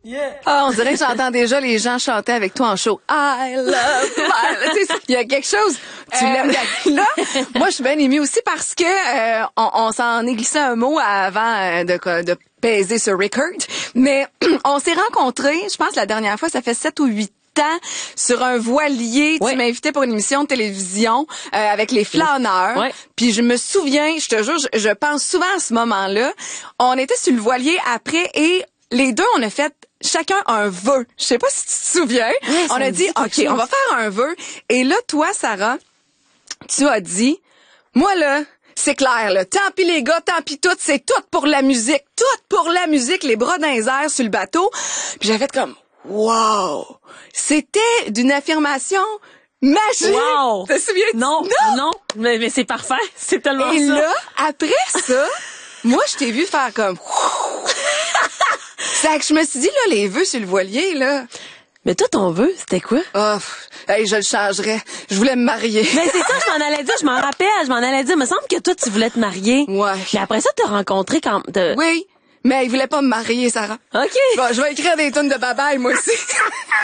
Yeah. Ah, on dirait que j'entends déjà les gens chanter avec toi en show. I love my... Tu sais, il y a quelque chose. Tu l'aimes. Là, moi, je suis bien émue aussi parce que on s'en est glissé un mot avant de peser ce record. Mais on s'est rencontrés, je pense, la dernière fois, ça fait 7 ou 8 ans, sur un voilier. Ouais. Tu m'as invité pour une émission de télévision avec les flâneurs. Ouais. Puis je me souviens, je te jure, je pense souvent à ce moment-là. On était sur le voilier après et les deux, on a fait chacun un vœu. Je sais pas si tu te souviens. Ouais, ça On a me dit, dit quelque OK, chose. on va faire un vœu. Et là, toi, Sarah, tu as dit, moi là, c'est clair, là. Tant pis les gars, tant pis tout, c'est tout pour la musique. Tout pour la musique, les bras dans les airs sur le bateau. Puis j'avais fait comme, wow! C'était d'une affirmation magique. Wow! Te souviens? Non, mais c'est parfait. C'est tellement Et ça. là, après ça, moi, je t'ai vu faire comme... C'est que je me suis dit, là, les vœux sur le voilier, là... Mais toi, ton vœu, c'était quoi? Oh, hey, je le changerais. Je voulais me marier. Mais c'est ça, je m'en allais dire, je m'en rappelle, il me semble que toi, tu voulais te marier. Ouais. Mais après ça, t'as rencontré quand... Oui, mais il voulait pas me marier, Sarah. OK. Bon, je vais écrire des tonnes de babaille, moi aussi.